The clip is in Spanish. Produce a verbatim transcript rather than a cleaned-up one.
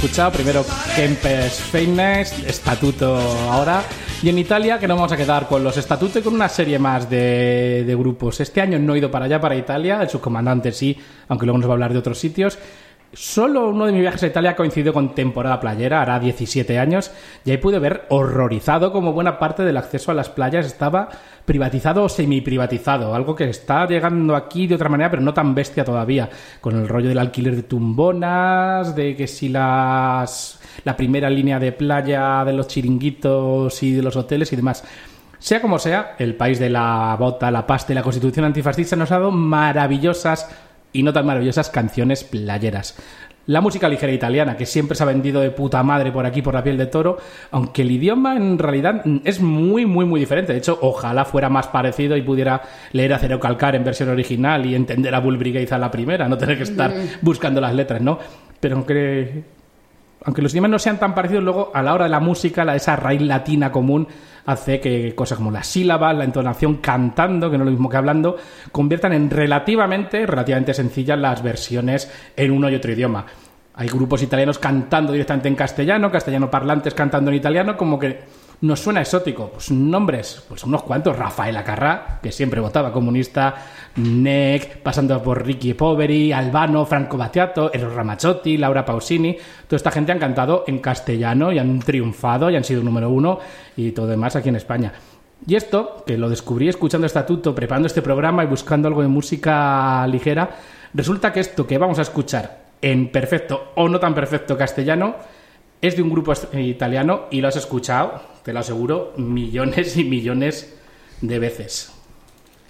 escuchado. Primero Kempes Feines, Estatuto ahora. Y en Italia, que nos vamos a quedar con los Estatuto y con una serie más de, de grupos. Este año no he ido para allá, para Italia. El subcomandante sí, aunque luego nos va a hablar de otros sitios. Solo uno de mis viajes a Italia coincidió con temporada playera, hará diecisiete años, y ahí pude ver horrorizado como buena parte del acceso a las playas estaba privatizado o semi-privatizado, algo que está llegando aquí de otra manera, pero no tan bestia todavía, con el rollo del alquiler de tumbonas, de que si las la primera línea de playa de los chiringuitos y de los hoteles y demás. Sea como sea, el país de la bota, la pasta y la constitución antifascista nos ha dado maravillosas y no tan maravillosas canciones playeras. La música ligera italiana, que siempre se ha vendido de puta madre por aquí, por la piel de toro, aunque el idioma en realidad es muy, muy, muy diferente. De hecho, ojalá fuera más parecido y pudiera leer a Cero Calcar en versión original y entender a Bull Brigade a la primera, no tener que estar buscando las letras, ¿no? Pero aunque... Aunque los idiomas no sean tan parecidos, luego a la hora de la música, la, esa raíz latina común hace que cosas como las sílabas, la entonación cantando, que no es lo mismo que hablando, conviertan en relativamente, relativamente sencillas las versiones en uno y otro idioma. Hay grupos italianos cantando directamente en castellano, castellano parlantes cantando en italiano, como que nos suena exótico. Pues nombres, pues unos cuantos. Rafael Acarrà, que siempre votaba comunista, Neck, pasando por Ricky Poveri, Albano, Franco Battiato, Eros Ramazzotti, Laura Pausini. Toda esta gente han cantado en castellano y han triunfado y han sido número uno y todo demás aquí en España. Y esto, que lo descubrí escuchando Estatuto, preparando este programa y buscando algo de música ligera, resulta que esto que vamos a escuchar en perfecto o no tan perfecto castellano es de un grupo italiano y lo has escuchado, te lo aseguro, millones y millones de veces.